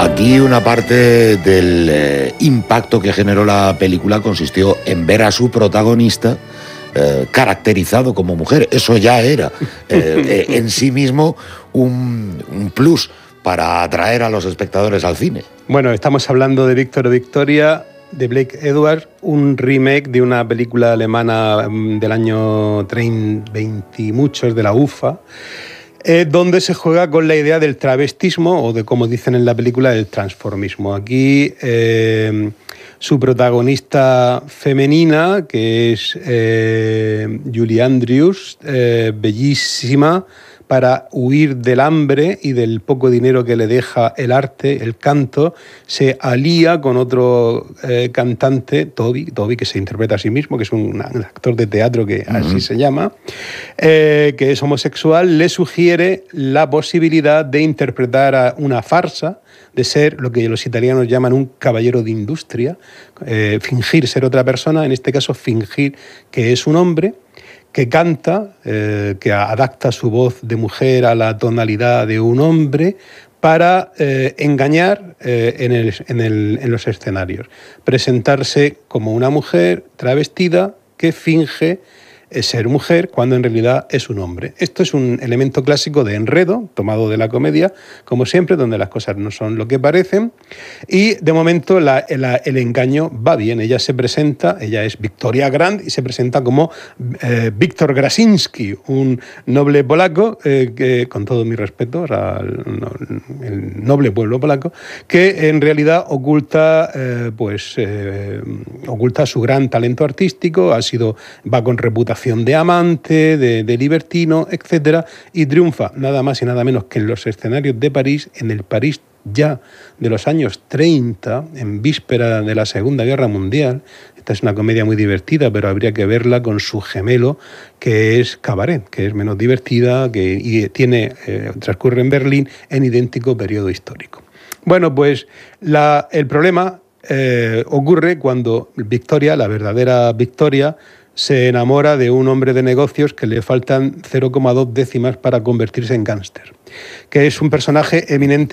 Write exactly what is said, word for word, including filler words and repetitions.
Aquí una parte del eh, impacto que generó la película consistió en ver a su protagonista eh, caracterizado como mujer. Eso ya era eh, eh, en sí mismo un, un plus para atraer a los espectadores al cine. Bueno, estamos hablando de Víctor o Victoria, de Blake Edwards, un remake de una película alemana del año treinta, veinte y muchos, de la U F A, eh, donde se juega con la idea del travestismo o de, como dicen en la película, del transformismo. Aquí eh, su protagonista femenina, que es eh, Julie Andrews, eh, bellísima, para huir del hambre y del poco dinero que le deja el arte, el canto, se alía con otro eh, cantante, Toby, Toby, que se interpreta a sí mismo, que es un, un actor de teatro que uh-huh. así se llama, eh, que es homosexual, le sugiere la posibilidad de interpretar a una farsa, de ser lo que los italianos llaman un caballero de industria, eh, fingir ser otra persona, en este caso fingir que es un hombre, que canta, eh, que adapta su voz de mujer a la tonalidad de un hombre para eh, engañar eh, en, el, en, el, en los escenarios. Presentarse como una mujer travestida que finge ser mujer cuando en realidad es un hombre. Esto es un elemento clásico de enredo, tomado de la comedia, como siempre, donde las cosas no son lo que parecen. Y de momento la, la, el engaño va bien. Ella se presenta, ella es Victoria Grant y se presenta como eh, Wiktor Grasinski, un noble polaco, eh, que, con todo mi respeto al el noble pueblo polaco, que en realidad oculta, eh, pues, eh, oculta su gran talento artístico, ha sido, va con reputación de amante, de, de libertino, etcétera, y triunfa nada más y nada menos que en los escenarios de París, en el París ya de los años treinta, en víspera de la Segunda Guerra Mundial. Esta es una comedia muy divertida, pero habría que verla con su gemelo, que es Cabaret, que es menos divertida, que y tiene, eh, transcurre en Berlín en idéntico periodo histórico. Bueno, pues la, el problema eh, ocurre cuando Victoria, la verdadera Victoria, se enamora de un hombre de negocios que le faltan cero coma dos décimas para convertirse en gángster, que es un personaje eminente